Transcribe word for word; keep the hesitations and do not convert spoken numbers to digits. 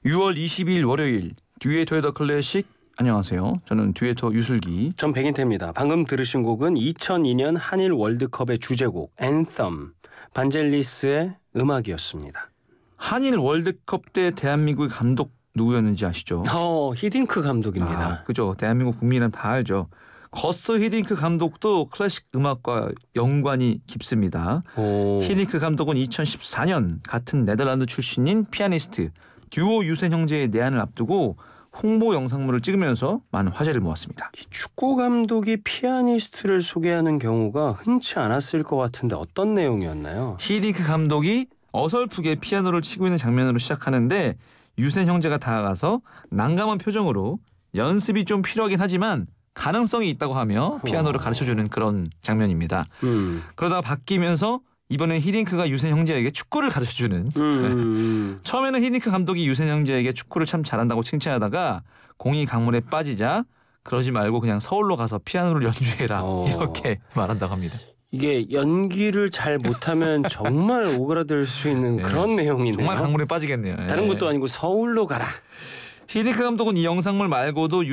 유월 이십이일 월요일 듀에이터의 더 클래식. 안녕하세요. 저는 듀에이터 유슬기. 전 백인태입니다. 방금 들으신 곡은 이천이년 한일 월드컵의 주제곡 앤썸 반젤리스의 음악이었습니다. 한일 월드컵 때 대한민국의 감독 누구였는지 아시죠? 어, 히딩크 감독입니다. 아, 그죠. 대한민국 국민은 다 알죠. 거스 히딩크 감독도 클래식 음악과 연관이 깊습니다. 오. 히딩크 감독은 이천십사년 같은 네덜란드 출신인 피아니스트 듀오 유센 형제의 내한을 앞두고 홍보 영상물을 찍으면서 많은 화제를 모았습니다. 축구 감독이 피아니스트를 소개하는 경우가 흔치 않았을 것 같은데 어떤 내용이었나요? 히딩크 감독이 어설프게 피아노를 치고 있는 장면으로 시작하는데 유센 형제가 다가가서 난감한 표정으로 연습이 좀 필요하긴 하지만 가능성이 있다고 하며 피아노를 가르쳐주는 그런 장면입니다. 음. 그러다가 바뀌면서 이번엔 히딩크가 유센 형제에게 축구를 가르쳐주는 음, 음. 처음에는 히딩크 감독이 유센 형제에게 축구를 참 잘한다고 칭찬하다가 공이 강물에 빠지자 그러지 말고 그냥 서울로 가서 피아노를 연주해라 어. 이렇게 말한다고 합니다. 이게 연기를 잘 못하면 정말 오그라들 수 있는 네. 그런 내용이네요. 정말 강물에 빠지겠네요. 다른 예. 것도 아니고 서울로 가라. 히딩크 감독은 이 영상물 말고도